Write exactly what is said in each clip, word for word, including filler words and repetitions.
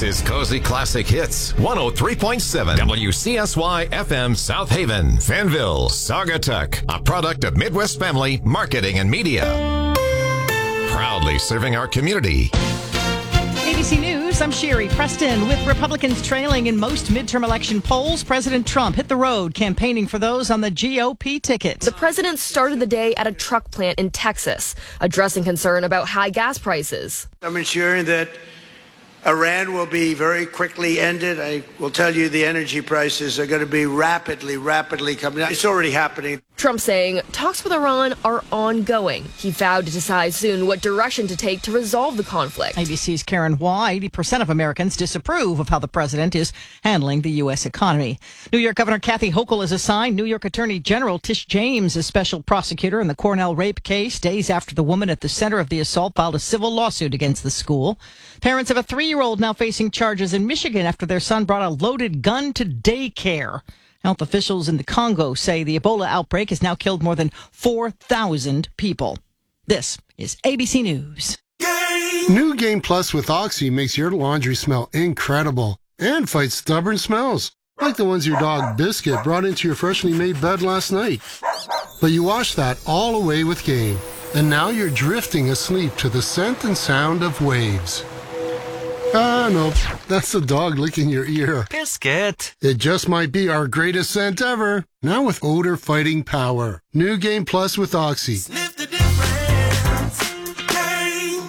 This is Cozy Classic Hits, one oh three point seven W C S Y F M South Haven, Fanville, Saugatuck, a product of Midwest Family Marketing and Media. Proudly serving our community. A B C News, I'm Sherry Preston. With Republicans trailing in most midterm election polls, President Trump hit the road campaigning for those on the G O P ticket. The president started the day at a truck plant in Texas, addressing concern about high gas prices. I'm ensuring that Iran will be very quickly ended. I will tell you the energy prices are going to be rapidly, rapidly coming down. It's already happening. Trump saying talks with Iran are ongoing. He vowed to decide soon what direction to take to resolve the conflict. A B C's Karen Hua, eighty percent of Americans disapprove of how the president is handling the U S economy. New York Governor Kathy Hochul has assigned New York Attorney General Tish James as special prosecutor in the Cornell rape case, days after the woman at the center of the assault filed a civil lawsuit against the school. Parents of a three-year-old now facing charges in Michigan after their son brought a loaded gun to daycare. Health officials in the Congo say the Ebola outbreak has now killed more than four thousand people. This is A B C News. New Game Plus with Oxy makes your laundry smell incredible and fights stubborn smells, like the ones your dog Biscuit brought into your freshly made bed last night. But you wash that all away with Game, and now you're drifting asleep to the scent and sound of waves. Ah, no, that's the dog licking your ear. Biscuit. It just might be our greatest scent ever. Now with odor-fighting power. New Game Plus with Oxy. Sniff the difference. Game.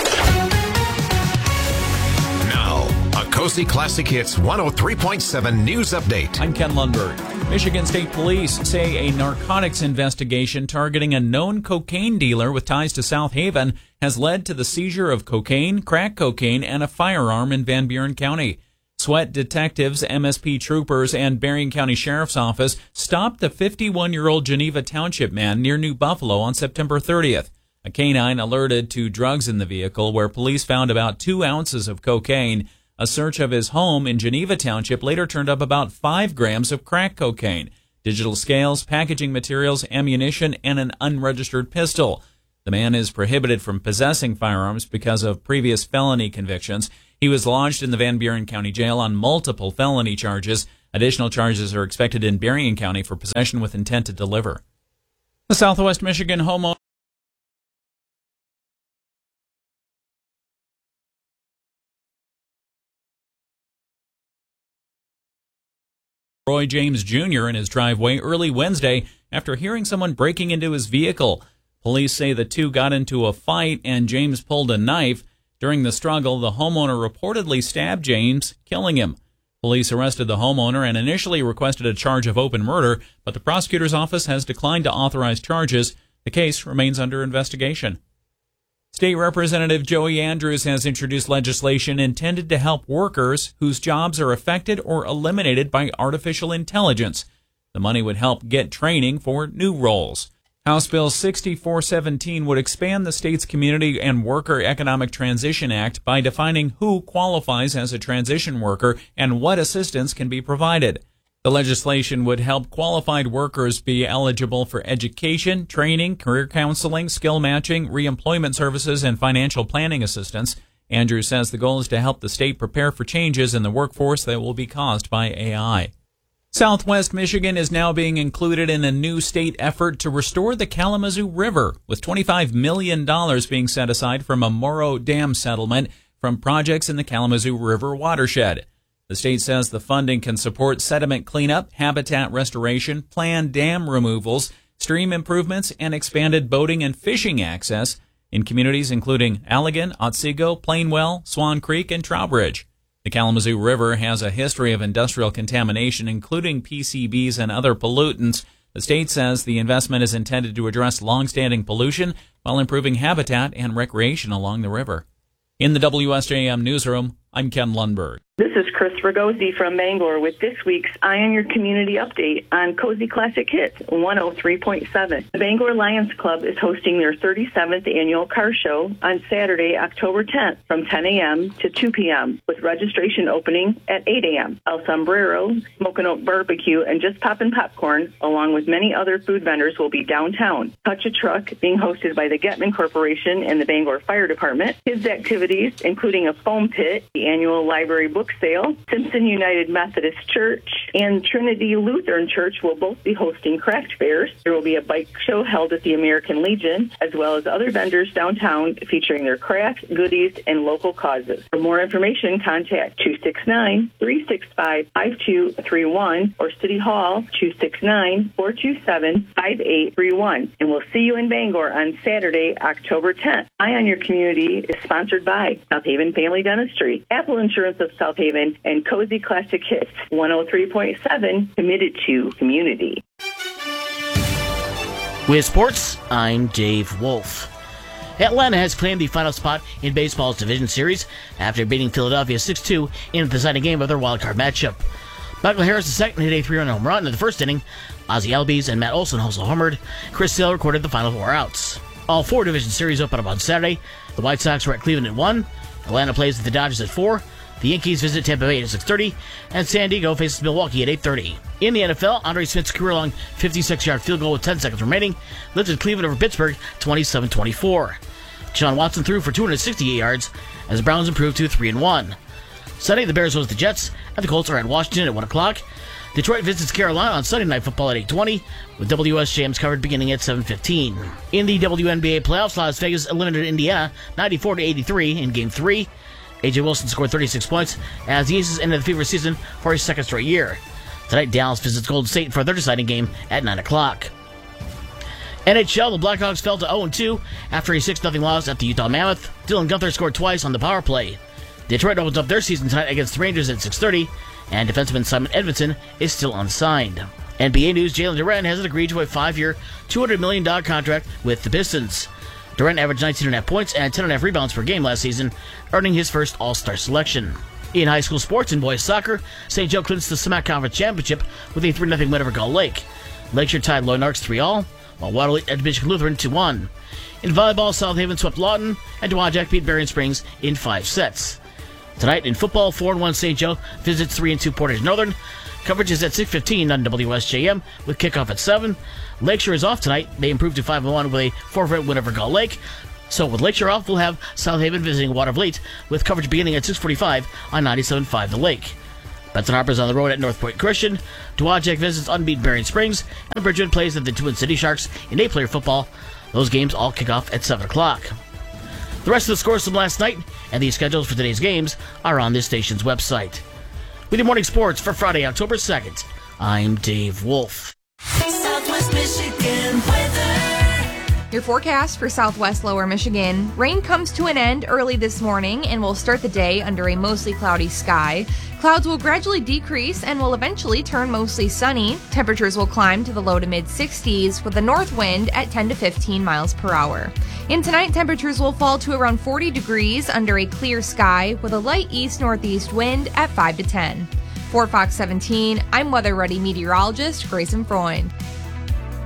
Now, a Cozy Classic Hits one oh three point seven news update. I'm Ken Lundberg. Michigan State Police say a narcotics investigation targeting a known cocaine dealer with ties to South Haven has led to the seizure of cocaine, crack cocaine, and a firearm in Van Buren County. Sweat detectives, M S P troopers, and Berrien County Sheriff's Office stopped the fifty-one-year-old Geneva Township man near New Buffalo on September thirtieth. A canine alerted to drugs in the vehicle, where police found about two ounces of cocaine. A search of his home in Geneva Township later turned up about five grams of crack cocaine, digital scales, packaging materials, ammunition, and an unregistered pistol. The man is prohibited from possessing firearms because of previous felony convictions. He was lodged in the Van Buren County Jail on multiple felony charges. Additional charges are expected in Berrien County for possession with intent to deliver. The Southwest Michigan homeowner Roy James Junior in his driveway early Wednesday after hearing someone breaking into his vehicle. Police say the two got into a fight and James pulled a knife. During the struggle, the homeowner reportedly stabbed James, killing him. Police arrested the homeowner and initially requested a charge of open murder, but the prosecutor's office has declined to authorize charges. The case remains under investigation. State Representative Joey Andrews has introduced legislation intended to help workers whose jobs are affected or eliminated by artificial intelligence. The money would help get training for new roles. House Bill sixty-four seventeen would expand the state's Community and Worker Economic Transition Act by defining who qualifies as a transition worker and what assistance can be provided. The legislation would help qualified workers be eligible for education, training, career counseling, skill matching, reemployment services, and financial planning assistance. Andrews says the goal is to help the state prepare for changes in the workforce that will be caused by A I. Southwest Michigan is now being included in a new state effort to restore the Kalamazoo River, with twenty-five million dollars being set aside from a Morrow Dam settlement from projects in the Kalamazoo River watershed. The state says the funding can support sediment cleanup, habitat restoration, planned dam removals, stream improvements, and expanded boating and fishing access in communities including Allegan, Otsego, Plainwell, Swan Creek, and Trowbridge. The Kalamazoo River has a history of industrial contamination, including P C Bs and other pollutants. The state says the investment is intended to address long-standing pollution while improving habitat and recreation along the river. In the W S J M newsroom, I'm Ken Lundberg. This is Chris Ragosi from Bangor with this week's Eye on Your Community update on Cozy Classic Hits one oh three point seven. The Bangor Lions Club is hosting their thirty-seventh annual car show on Saturday, October tenth from ten a.m. to two p.m. with registration opening at eight a.m. El Sombrero, Smokin' Oak Barbecue, and Just Poppin' Popcorn, along with many other food vendors, will be downtown. Touch a Truck, being hosted by the Getman Corporation and the Bangor Fire Department. Kids activities, including a foam pit, the annual library book sale, Simpson United Methodist Church, and Trinity Lutheran Church will both be hosting craft fairs. There will be a bike show held at the American Legion, as well as other vendors downtown featuring their crafts, goodies, and local causes. For more information, contact two six nine, three six five, five two three one or City Hall two six nine, four two seven, five eight three one. And we'll see you in Bangor on Saturday, October tenth. Eye on Your Community is sponsored by South Haven Family Dentistry, Apple Insurance of South Haven, and Cozy Classic Hits one oh three point seven, committed to community. With sports, I'm Dave Wolf. Atlanta has claimed the final spot in baseball's division series after beating Philadelphia six two in the deciding game of their wildcard matchup. Michael Harris the second hit a three-run home run in the first inning. Ozzie Albies and Matt Olson also homered. Chris Sale recorded the final four outs. All four division series open up on Saturday. The White Sox were at Cleveland at one. Atlanta plays with the Dodgers at four. The Yankees visit Tampa Bay at six thirty, and San Diego faces Milwaukee at eight thirty. In the N F L, Andre Smith's career-long fifty-six-yard field goal with ten seconds remaining lifted Cleveland over Pittsburgh twenty-seven twenty-four. Deshaun Watson threw for two hundred sixty-eight yards as the Browns improved to three and one. Sunday, the Bears host the Jets, and the Colts are at Washington at one o'clock. Detroit visits Carolina on Sunday Night Football at eight twenty, with W S J M's coverage beginning at seven fifteen. In the W N B A playoffs, Las Vegas eliminated Indiana ninety-four to eighty-three in Game three. A J Wilson scored thirty-six points as the Aces ended the fever season for a second straight year. Tonight, Dallas visits Golden State for their deciding game at nine o'clock. N H L, the Blackhawks fell to oh and two after a six nothing loss at the Utah Mammoth. Dylan Gunther scored twice on the power play. Detroit opens up their season tonight against the Rangers at six thirty, and defenseman Simon Edmondson is still unsigned. N B A news, Jalen Duren has agreed to a five-year, two hundred million dollars contract with the Pistons. Durant averaged nineteen point five points and ten point five rebounds per game last season, earning his first All-Star selection. In high school sports and boys soccer, Saint Joe clinched the S M A C Conference Championship with a three nothing win over Gull Lake. Lakeshore tied Loynarks three all, while Waterloo edged Michigan Lutheran two one. In volleyball, South Haven swept Lawton, and Dowagiac beat Berrien Springs in five sets. Tonight in football, four and one Saint Joe visits three and two Portage Northern. Coverage is at six fifteen on W S J M with kickoff at seven. Lakeshore is off tonight. They improved to five and one with a four-point win over Gull Lake. So with Lakeshore off, we'll have South Haven visiting Watervliet with coverage beginning at six forty-five on ninety-seven point five The Lake. Benson Harper's on the road at North Point Christian. Dowagiac visits unbeaten Berrien Springs, and Bridgewood plays at the Twin City Sharks in eight-player football. Those games all kick off at seven o'clock. The rest of the scores from last night and the schedules for today's games are on this station's website. With your morning sports for Friday, October second, I'm Dave Wolf. Southwest Michigan weather. Your forecast for southwest lower Michigan. Rain comes to an end early this morning and will start the day under a mostly cloudy sky. Clouds will gradually decrease and will eventually turn mostly sunny. Temperatures will climb to the low to mid sixties with a north wind at ten to fifteen miles per hour. In tonight, temperatures will fall to around forty degrees under a clear sky with a light east-northeast wind at five to ten. For Fox seventeen, I'm weather-ready meteorologist Grayson Freund.